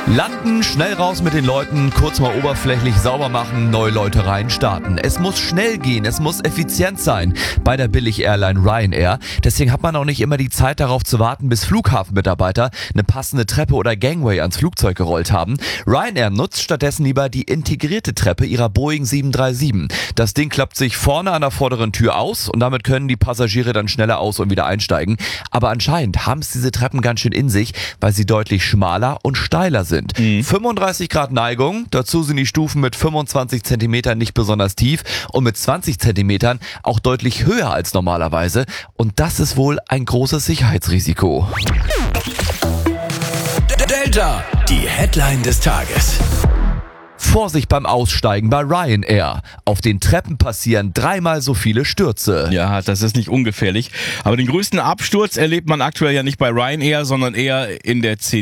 Landen, schnell raus mit den Leuten, kurz mal oberflächlich sauber machen, neue Leute rein, starten. Es muss schnell gehen, es muss effizient sein bei der Billig-Airline Ryanair. Deswegen hat man auch nicht immer die Zeit darauf zu warten, bis Flughafenmitarbeiter eine passende Treppe oder Gangway ans Flugzeug gerollt haben. Ryanair nutzt stattdessen lieber die integrierte Treppe ihrer Boeing 737. Das Ding klappt sich vorne an der vorderen Tür aus und damit können die Passagiere dann schneller aus und wieder einsteigen. Aber anscheinend haben es diese Treppen ganz schön in sich, weil sie deutlich schmaler und steiler sind. 35 Grad Neigung, dazu sind die Stufen mit 25 Zentimetern nicht besonders tief und mit 20 Zentimetern auch deutlich höher als normalerweise. Und das ist wohl ein großes Sicherheitsrisiko. Delta, die Headline des Tages. Vorsicht beim Aussteigen bei Ryanair. Auf den Treppen passieren 3-mal so viele Stürze. Ja, das ist nicht ungefährlich. Aber den größten Absturz erlebt man aktuell ja nicht bei Ryanair, sondern eher in der